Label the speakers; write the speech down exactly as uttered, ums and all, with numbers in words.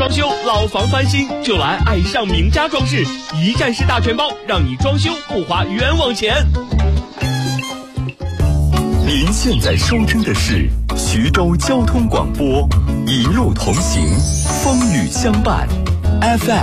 Speaker 1: 装修、老房翻新，就来爱上名家装饰，一站式大全包，让你装修不花冤枉钱。
Speaker 2: 您现在收听的是徐州交通广播，一路同行，风雨相伴 ，F M。